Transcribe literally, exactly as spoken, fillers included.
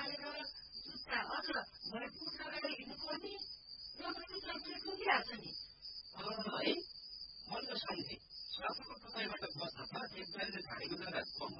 हालेर जुत्ता अझ मलाई बुट लगाएर हिँड्नुपर्ने र पनि तपाईँले ठोकिहाल्छ नि है। मैले सम्झेँ साथीको तपाईँबाट बस्दा त एक बारीले झाडीको जग्गा कम